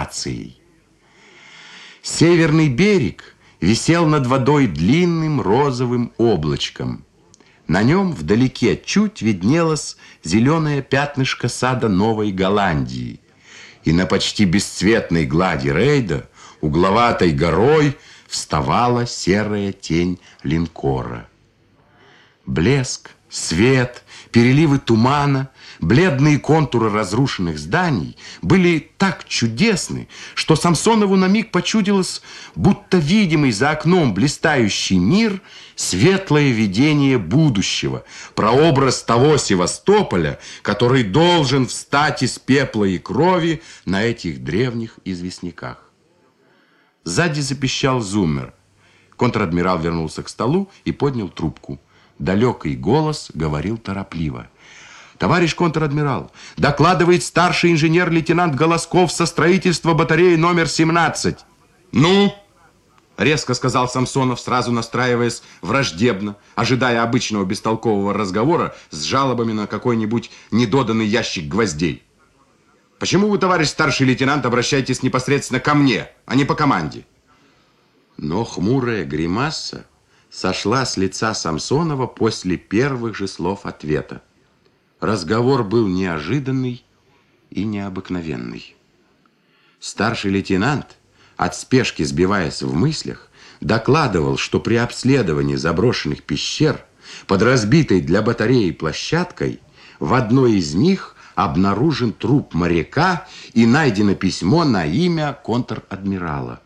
цивилизацией. Северный берег висел над водой длинным розовым облачком. На нем вдалеке чуть виднелось зеленое пятнышко сада Новой Голландии. И на почти бесцветной глади рейда угловатой горой вставала серая тень линкора. Блеск, свет, переливы тумана, бледные контуры разрушенных зданий были так чудесны, что Самсонову на миг почудилось, будто видимый за окном блистающий мир — светлое видение будущего, прообраз того Севастополя, который должен встать из пепла и крови на этих древних известняках. Сзади запищал зуммер. Контр-адмирал вернулся к столу и поднял трубку. Далекий голос говорил торопливо. Товарищ контр-адмирал, докладывает старший инженер-лейтенант Голосков со строительства батареи номер 17. Ну? Резко сказал Самсонов, сразу настраиваясь враждебно, ожидая обычного бестолкового разговора с жалобами на какой-нибудь недоданный ящик гвоздей. Почему вы, товарищ старший лейтенант, обращаетесь непосредственно ко мне, а не по команде? Но хмурая гримаса сошла с лица Самсонова после первых же слов ответа. Разговор был неожиданный и необыкновенный. Старший лейтенант, от спешки сбиваясь в мыслях, докладывал, что при обследовании заброшенных пещер под разбитой для батареи площадкой в одной из них обнаружен труп моряка и найдено письмо на имя контр-адмирала.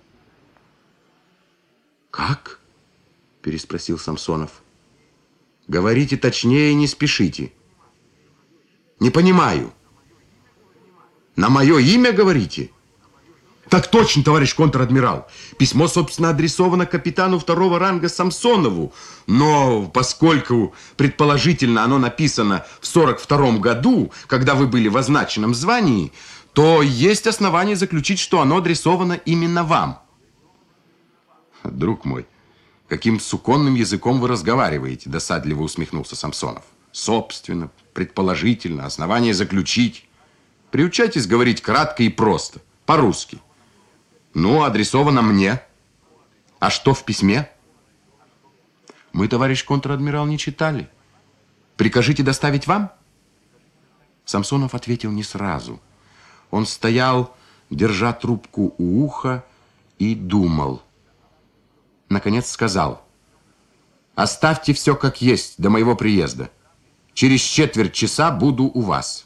«Как?» – переспросил Самсонов. «Говорите точнее и не спешите». «Не понимаю». «На мое имя говорите?» «Так точно, товарищ контр-адмирал. Письмо, собственно, адресовано капитану второго ранга Самсонову. Но поскольку, предположительно, оно написано в 42-м году, когда вы были в означенном звании, то есть основания заключить, что оно адресовано именно вам». «Друг мой, каким суконным языком вы разговариваете?» Досадливо усмехнулся Самсонов. «Собственно, предположительно, основания заключить. Приучайтесь говорить кратко и просто, по-русски. Ну, адресовано мне. А что в письме?» «Мы, товарищ контр-адмирал, не читали. Прикажите доставить вам?» Самсонов ответил не сразу. Он стоял, держа трубку у уха, и думал. Наконец сказал: «Оставьте все как есть до моего приезда. Через четверть часа буду у вас».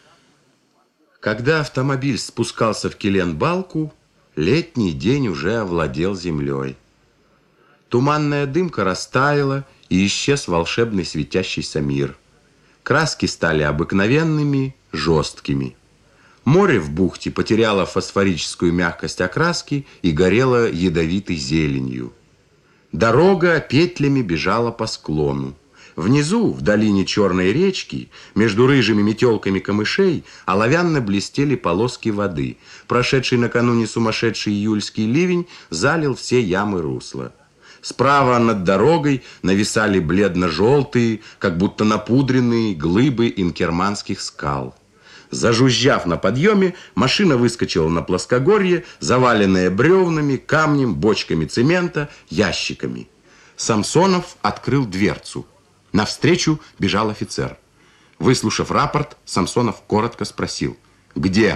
Когда автомобиль спускался в Киленбалку, летний день уже овладел землей. Туманная дымка растаяла, и исчез волшебный светящийся мир. Краски стали обыкновенными, жесткими. Море в бухте потеряло фосфорическую мягкость окраски и горело ядовитой зеленью. Дорога петлями бежала по склону. Внизу, в долине Черной речки, между рыжими метелками камышей, оловянно блестели полоски воды. Прошедший накануне сумасшедший июльский ливень залил все ямы русла. Справа над дорогой нависали бледно-желтые, как будто напудренные глыбы инкерманских скал. Зажужжав на подъеме, машина выскочила на плоскогорье, заваленное бревнами, камнем, бочками цемента, ящиками. Самсонов открыл дверцу. Навстречу бежал офицер. Выслушав рапорт, Самсонов коротко спросил: «Где?»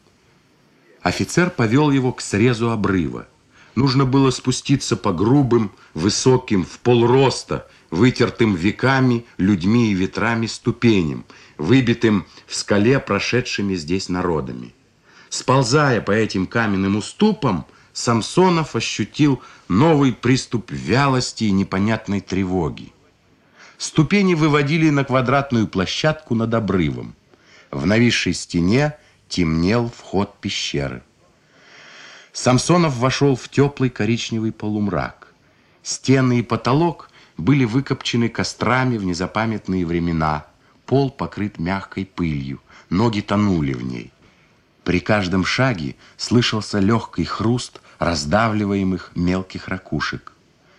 Офицер повел его к срезу обрыва. Нужно было спуститься по грубым, высоким, в полроста, вытертым веками, людьми и ветрами ступеням, выбитым в скале прошедшими здесь народами. Сползая по этим каменным уступам, Самсонов ощутил новый приступ вялости и непонятной тревоги. Ступени выводили на квадратную площадку над обрывом. В нависшей стене темнел вход пещеры. Самсонов вошел в теплый коричневый полумрак. Стены и потолок были выкопчены кострами в незапамятные времена. Пол покрыт мягкой пылью, ноги тонули в ней. При каждом шаге слышался легкий хруст раздавливаемых мелких ракушек.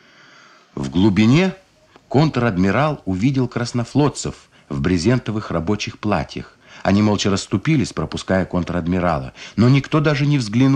В глубине контр-адмирал увидел краснофлотцев в брезентовых рабочих платьях. Они молча расступились, пропуская контр-адмирала, но никто даже не взглянул